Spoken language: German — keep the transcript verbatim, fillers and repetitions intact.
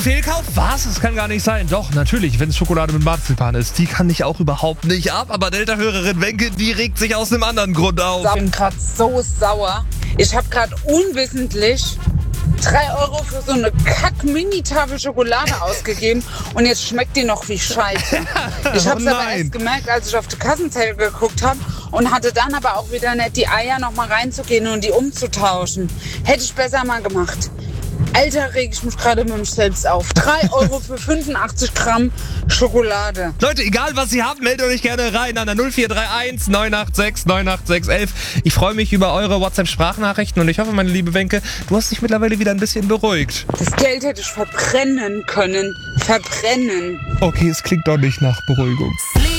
Fehlkauf? Was? Das kann gar nicht sein. Doch, natürlich, wenn es Schokolade mit Marzipan ist. Die kann ich auch überhaupt nicht ab. Aber Delta-Hörerin Wenke, die regt sich aus einem anderen Grund auf. Ich bin gerade so sauer. Ich habe gerade unwissentlich drei Euro für so eine Kack-Mini-Tafel Schokolade ausgegeben und jetzt schmeckt die noch wie Scheiße. Ich habe es Oh aber nein. erst gemerkt, als ich auf die Kassenzettel geguckt habe und hatte dann aber auch wieder nicht die Eier noch mal reinzugehen und die umzutauschen. Hätte ich besser mal gemacht. Alter, reg ich mich gerade mit mich selbst auf. drei Euro für fünfundachtzig Gramm Schokolade. Leute, egal was ihr habt, meldet euch gerne rein an der null vier drei eins neun acht sechs neun acht sechs eins eins. Ich freue mich über eure WhatsApp-Sprachnachrichten und ich hoffe, meine liebe Wenke, du hast dich mittlerweile wieder ein bisschen beruhigt. Das Geld hätte ich verbrennen können. Verbrennen. Okay, es klingt doch nicht nach Beruhigung.